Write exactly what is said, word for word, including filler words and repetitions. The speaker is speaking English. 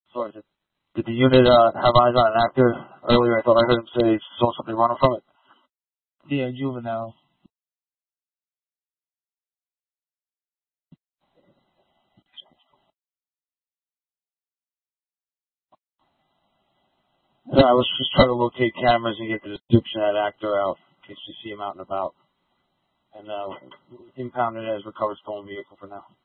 So did, did the unit uh, have eyes on an actor earlier? I thought I heard him say he saw something running from it. Yeah, juvenile. Yeah, I was just trying to locate cameras and get the description of that actor out in case you see him out and about. And uh, impounded as recovered stolen vehicle for now.